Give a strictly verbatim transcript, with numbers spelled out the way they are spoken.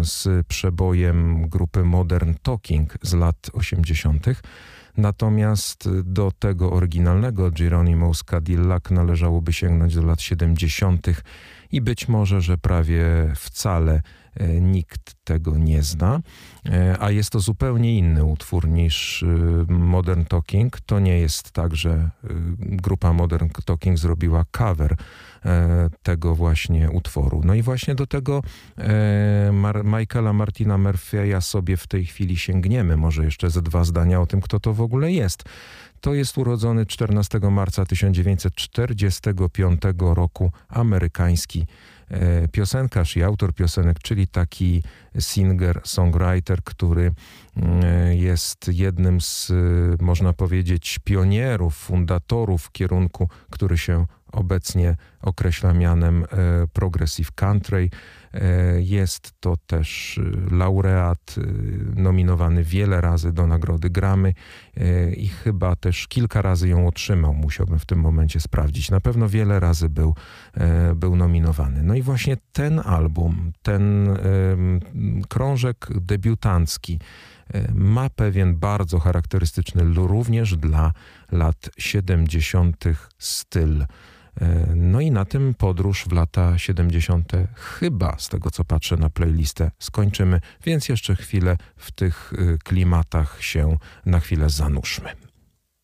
z przebojem grupy Modern Talking z lat osiemdziesiątych. Natomiast do tego oryginalnego Geronimo's Cadillac należałoby sięgnąć do lat siedemdziesiątych i być może, że prawie wcale nikt tego nie zna, a jest to zupełnie inny utwór niż Modern Talking. To nie jest tak, że grupa Modern Talking zrobiła cover tego właśnie utworu. No i właśnie do tego Mar- Michaela Martina Murphy'a sobie w tej chwili sięgniemy. Może jeszcze ze dwa zdania o tym, kto to w ogóle jest. To jest urodzony czternastego marca tysiąc dziewięćset czterdziestego piątego roku amerykański piosenkarz i autor piosenek, czyli taki singer-songwriter, który jest jednym z, można powiedzieć, pionierów, fundatorów kierunku, który się obecnie określa mianem Progressive Country. Jest to też laureat, nominowany wiele razy do nagrody Grammy i chyba też kilka razy ją otrzymał. Musiałbym w tym momencie sprawdzić. Na pewno wiele razy był, był nominowany. No i właśnie ten album, ten krążek debiutancki ma pewien bardzo charakterystyczny również dla lat siedemdziesiątych styl. No i na tym podróż w lata siedemdziesiąte chyba, z tego co patrzę na playlistę, skończymy, więc jeszcze chwilę w tych klimatach się na chwilę zanurzmy.